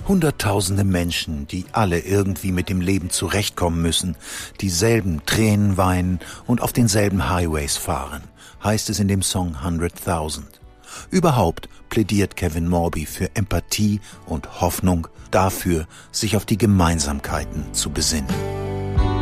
Hunderttausende Menschen, die alle irgendwie mit dem Leben zurechtkommen müssen, dieselben Tränen weinen und auf denselben Highways fahren, heißt es in dem Song 100.000. Überhaupt plädiert Kevin Morby für Empathie und Hoffnung, dafür, sich auf die Gemeinsamkeiten zu besinnen.